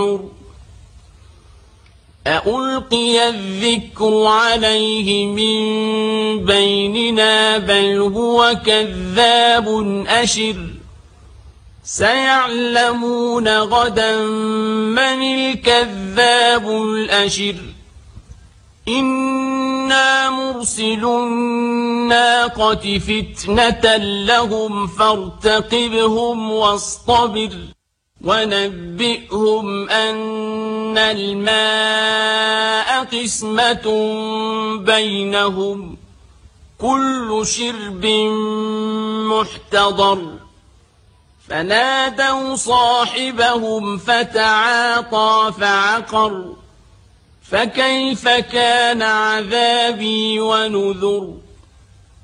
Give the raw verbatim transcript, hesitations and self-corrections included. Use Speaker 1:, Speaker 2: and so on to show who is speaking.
Speaker 1: أألقي الذكر عليه من بيننا بل هو كذاب أشر سيعلمون غدا من الكذاب الأشر إنا مرسل الناقة فتنة لهم فارتقبهم واصطبر ونبئهم أن الماء قسمة بينهم كل شرب محتضر فنادوا صاحبهم فتعاطى فعقر فكيف كان عذابي ونذر